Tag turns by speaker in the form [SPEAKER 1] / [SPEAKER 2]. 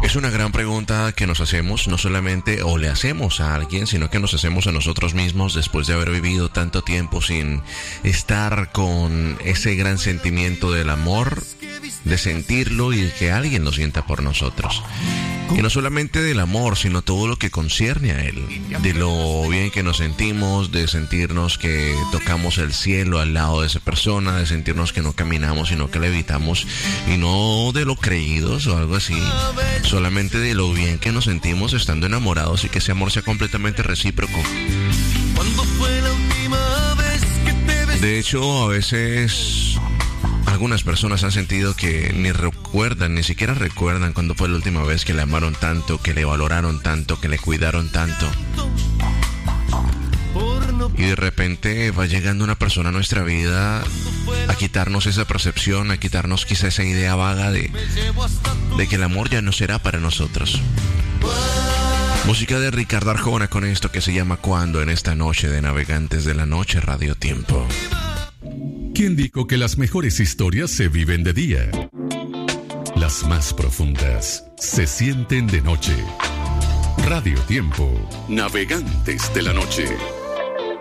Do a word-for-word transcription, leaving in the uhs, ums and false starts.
[SPEAKER 1] Es una gran pregunta que nos hacemos, no solamente o le hacemos a alguien, sino que nos hacemos a nosotros mismos después de haber vivido tanto tiempo sin estar con ese gran sentimiento del amor, de sentirlo y de que alguien lo sienta por nosotros. Y no solamente del amor, sino todo lo que concierne a él. De lo bien que nos sentimos, de sentirnos que tocamos el cielo al lado de esa persona, de sentirnos que no caminamos, sino que levitamos, y no de lo creídos o algo así. Solamente de lo bien que nos sentimos estando enamorados y que ese amor sea completamente recíproco. De hecho, a veces algunas personas han sentido que ni recuerdan, ni siquiera recuerdan cuándo fue la última vez que le amaron tanto, que le valoraron tanto, que le cuidaron tanto. Y de repente va llegando una persona a nuestra vida a quitarnos esa percepción, a quitarnos quizá esa idea vaga de, de que el amor ya no será para nosotros. Música de Ricardo Arjona con esto que se llama Cuando, en esta noche de Navegantes de la Noche, Radio Tiempo.
[SPEAKER 2] ¿Quién dijo que las mejores historias se viven de día? Las más profundas se sienten de noche. Radio Tiempo, Navegantes de la Noche.